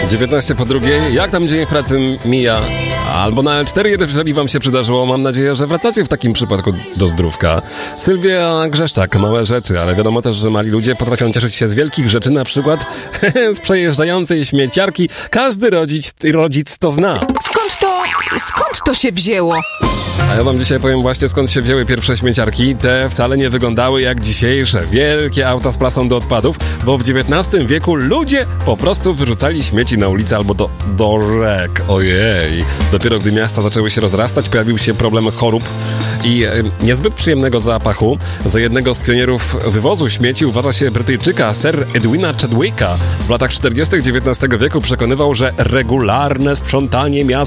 19 po drugiej. Jak tam dzień w pracy mija? Albo na L4, jeżeli wam się przydarzyło. Mam nadzieję, że wracacie w takim przypadku do zdrówka. Sylwia Grzeszczak, małe rzeczy, ale wiadomo też, że mali ludzie potrafią cieszyć się z wielkich rzeczy, na przykład z przejeżdżającej śmieciarki. Każdy rodzic to zna. Skąd to się wzięło? A ja wam dzisiaj powiem właśnie, skąd się wzięły pierwsze śmieciarki. Te wcale nie wyglądały jak dzisiejsze. Wielkie auta z plasą do odpadów, bo w XIX wieku ludzie po prostu wyrzucali śmieci na ulicę albo do rzek. Ojej. Dopiero gdy miasta zaczęły się rozrastać, pojawił się problem chorób i niezbyt przyjemnego zapachu. Za jednego z pionierów wywozu śmieci uważa się Brytyjczyka Sir Edwina Chadwicka. W latach 40. XIX wieku przekonywał, że regularne sprzątanie miast